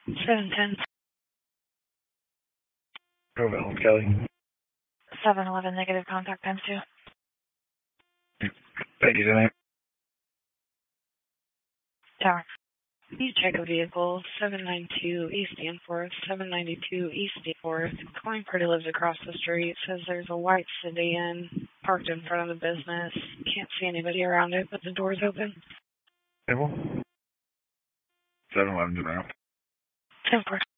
710. Covell, Kelly. 711 negative contact times 2. Thank you, Jenny. Tower. You check a vehicle, 792 East Danforth, 792 East Danforth. Client party lives across the street. Says there's a white sedan parked in front of the business. Can't see anybody around it, but the door's open. Table. 711 around. 10-4.